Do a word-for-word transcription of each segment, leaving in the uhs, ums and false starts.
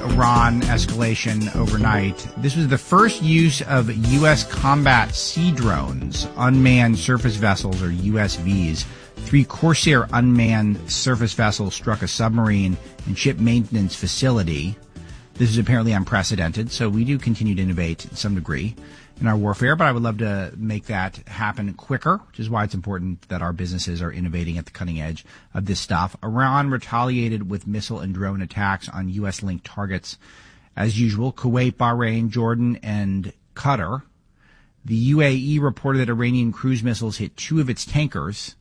Iran escalation overnight. This was the first use of U S combat sea drones, unmanned surface vessels, or U S Vs. Three Corsair unmanned surface vessels struck a submarine and ship maintenance facility. This is apparently unprecedented, so we do continue to innovate to some degree in our warfare, but I would love to make that happen quicker, which is why it's important that our businesses are innovating at the cutting edge of this stuff. Iran retaliated with missile and drone attacks on U S-linked targets. As usual, Kuwait, Bahrain, Jordan, and Qatar. The U A E reported that Iranian cruise missiles hit two of its tankers,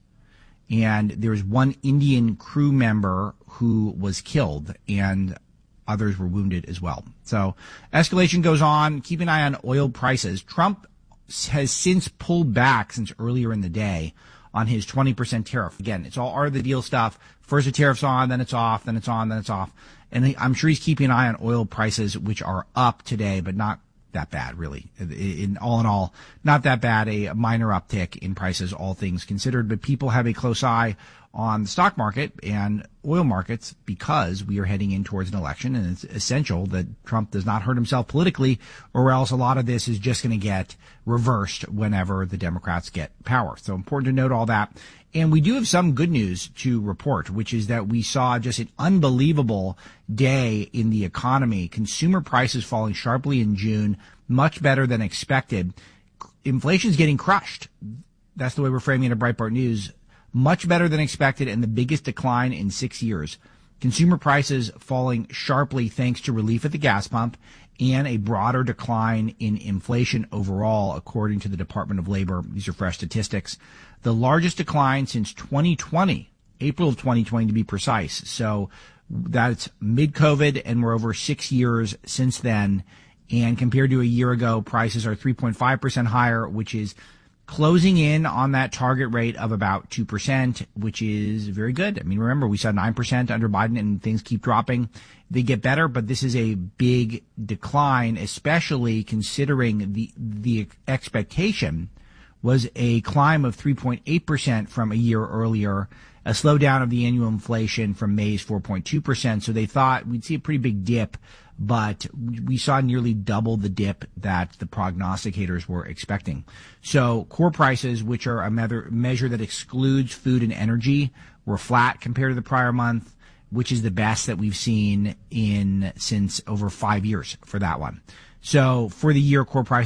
and there was one Indian crew member who was killed, and others were wounded as well. So escalation goes on. Keep an eye on oil prices. Trump has since pulled back since earlier in the day on his twenty percent tariff. Again, it's all art of the deal stuff. First the tariff's on, then it's off, then it's on, then it's off. And I'm sure he's keeping an eye on oil prices, which are up today, but not that bad, really. In all in all, not that bad. A minor uptick in prices, all things considered. But people have a close eye on the stock market and oil markets because we are heading in towards an election, and it's essential that Trump does not hurt himself politically, or else a lot of this is just going to get reversed whenever the Democrats get power. So important to note all that. And we do have some good news to report, which is that we saw just an unbelievable day in the economy. Consumer prices falling sharply in June, much better than expected. Inflation's getting crushed. That's the way we're framing it at Breitbart News. Much better than expected, and the biggest decline in six years. Consumer prices falling sharply thanks to relief at the gas pump and a broader decline in inflation overall, according to the Department of Labor. These are fresh statistics. The largest decline since twenty twenty, April of twenty twenty to be precise. So that's mid-COVID, and we're over six years since then. And compared to a year ago, prices are three point five percent higher, which is closing in on that target rate of about two percent, which is very good. I mean, remember, we saw nine percent under Biden, and things keep dropping. They get better, but this is a big decline, especially considering the the expectation was a climb of three point eight percent from a year earlier, a slowdown of the annual inflation from May's four point two percent. So they thought we'd see a pretty big dip, but we saw nearly double the dip that the prognosticators were expecting. So core prices, which are a measure that excludes food and energy, were flat compared to the prior month, which is the best that we've seen in since over five years for that one. So for the year, core prices